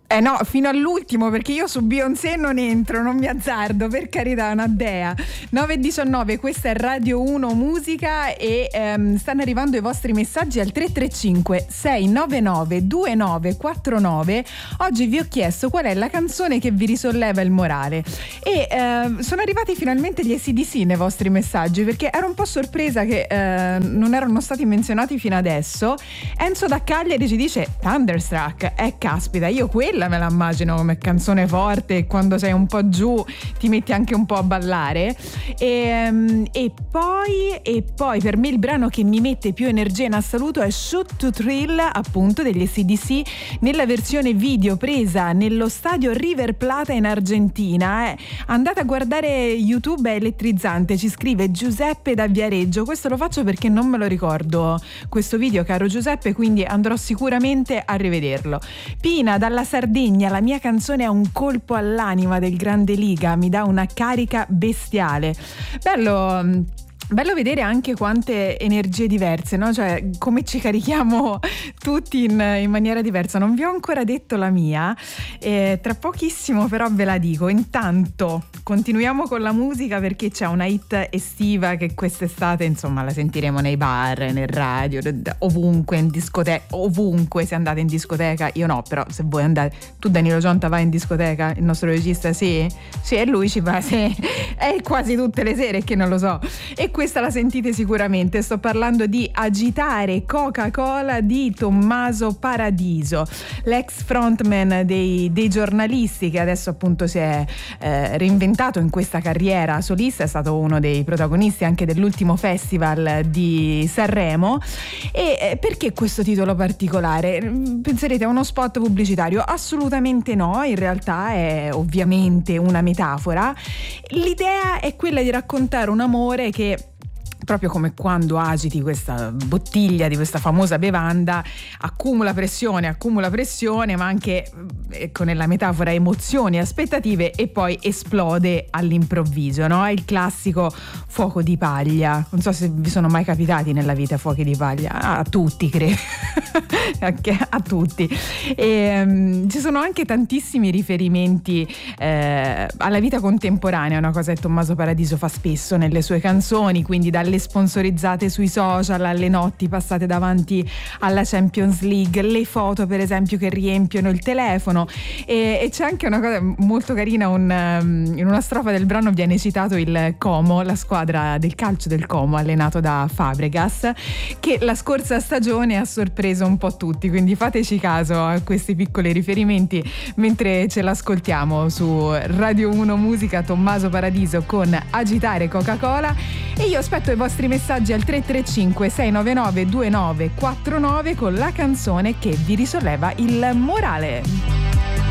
No, fino all'ultimo, perché io su Beyoncé non entro, non mi azzardo, per carità, una dea. 9:19, questa è Radio 1 Musica e stanno arrivando i vostri messaggi al 335 699 2949. Oggi vi ho chiesto qual è la canzone che vi risolleva il morale e sono arrivati finalmente gli AC/DC nei vostri messaggi, perché ero un po' sorpresa che non erano stati menzionati fino adesso. Enzo da Cagliari ci dice Thunderstruck. Caspita, io quella me la immagino come canzone forte, e quando sei un po' giù ti metti anche un po' a ballare. E poi per me il brano che mi mette più energia in assoluto è Shoot to Thrill, appunto, degli AC/DC, nella versione video presa nello stadio River Plata in Argentina. Andate a guardare YouTube, è elettrizzante. Ci scrive Giuseppe da Viareggio. Questo lo faccio perché non me lo ricordo questo video, caro Giuseppe, quindi andrò sicuramente a rivederlo. Pina dalla Sardegna, la mia canzone ha un colpo all'anima del Grande Liga, mi dà una carica bestiale. Bello vedere anche quante energie diverse, no? Cioè, come ci carichiamo tutti in maniera diversa. Non vi ho ancora detto la mia, tra pochissimo però ve la dico. Intanto continuiamo con la musica, perché c'è una hit estiva che quest'estate, insomma, la sentiremo nei bar, nel radio, ovunque, in discoteca, ovunque. Se andate in discoteca, io no, però se voi andate, tu Danilo Gionta vai in discoteca, il nostro regista sì, e lui ci va, sì, è quasi tutte le sere, che non lo so. E questa la sentite sicuramente, sto parlando di Agitare Coca-Cola di Tommaso Paradiso, l'ex frontman dei giornalisti, che adesso appunto si è reinventato in questa carriera solista. È stato uno dei protagonisti anche dell'ultimo festival di Sanremo. E perché questo titolo particolare? Penserete a uno spot pubblicitario? Assolutamente no, in realtà è ovviamente una metafora. L'idea è quella di raccontare un amore che, proprio come quando agiti questa bottiglia di questa famosa bevanda, accumula pressione, ma anche, ecco, nella metafora, emozioni, aspettative, e poi esplode all'improvviso, no? È il classico fuoco di paglia. Non so se vi sono mai capitati nella vita fuochi di paglia, a tutti credo, a tutti. Ci sono anche tantissimi riferimenti alla vita contemporanea, una cosa che Tommaso Paradiso fa spesso nelle sue canzoni, quindi dalle sponsorizzate sui social alle notti passate davanti alla Champions League, le foto per esempio che riempiono il telefono. E c'è anche una cosa molto carina, in una strofa del brano viene citato il Como, la squadra del calcio del Como allenato da Fabregas, che la scorsa stagione ha sorpreso un po' tutti, quindi fateci caso a questi piccoli riferimenti mentre ce l'ascoltiamo su Radio 1 Musica. Tommaso Paradiso con Agitare Coca-Cola, e io aspetto i vostri messaggi al 335 699 2949 con la canzone che vi risolleva il morale.